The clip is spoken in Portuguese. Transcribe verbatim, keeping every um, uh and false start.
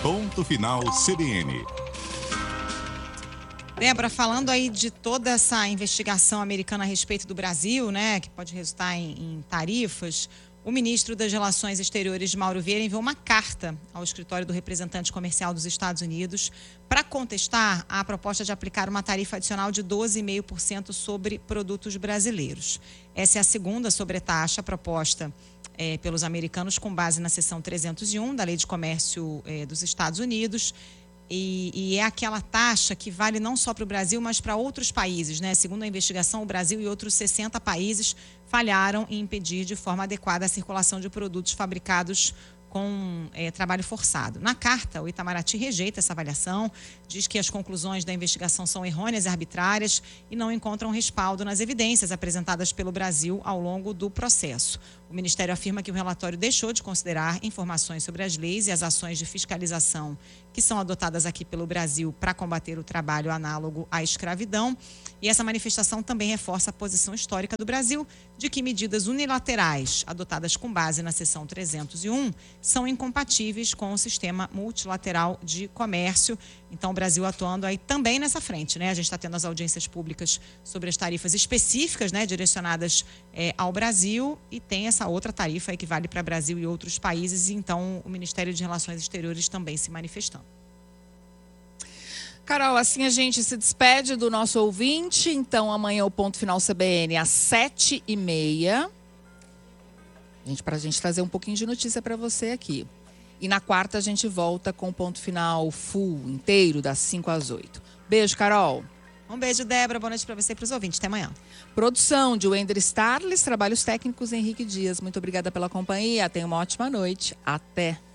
Ponto Final C B N. Débora, falando aí de toda essa investigação americana a respeito do Brasil, né, que pode resultar em, em tarifas, o ministro das Relações Exteriores, Mauro Vieira, enviou uma carta ao escritório do representante comercial dos Estados Unidos para contestar a proposta de aplicar uma tarifa adicional de doze vírgula cinco por cento sobre produtos brasileiros. Essa é a segunda sobretaxa proposta é, pelos americanos com base na seção trezentos e um da Lei de Comércio é, dos Estados Unidos. E, e é aquela taxa que vale não só para o Brasil, mas para outros países, né? Segundo a investigação, o Brasil e outros sessenta países falharam em impedir de forma adequada a circulação de produtos fabricados com é, trabalho forçado. Na carta, o Itamaraty rejeita essa avaliação, diz que as conclusões da investigação são errôneas e arbitrárias e não encontram respaldo nas evidências apresentadas pelo Brasil ao longo do processo. O Ministério afirma que o relatório deixou de considerar informações sobre as leis e as ações de fiscalização que são adotadas aqui pelo Brasil para combater o trabalho análogo à escravidão. E essa manifestação também reforça a posição histórica do Brasil de que medidas unilaterais adotadas com base na seção trezentos e um são incompatíveis com o sistema multilateral de comércio. Então, o Brasil atuando aí também nessa frente, né? A gente está tendo as audiências públicas sobre as tarifas específicas, né, direcionadas é, ao Brasil, e tem essa outra tarifa aí que vale para Brasil e outros países, e então o Ministério de Relações Exteriores também se manifestando. Carol, assim a gente se despede do nosso ouvinte. Então, amanhã o Ponto Final C B N às sete e meia. Gente, para a gente trazer um pouquinho de notícia para você aqui. E na quarta a gente volta com o Ponto Final full, inteiro, das cinco às oito. Beijo, Carol. Um beijo, Débora. Boa noite para você e para os ouvintes. Até amanhã. Produção de Wender Starles, trabalhos técnicos Henrique Dias. Muito obrigada pela companhia. Tenha uma ótima noite. Até.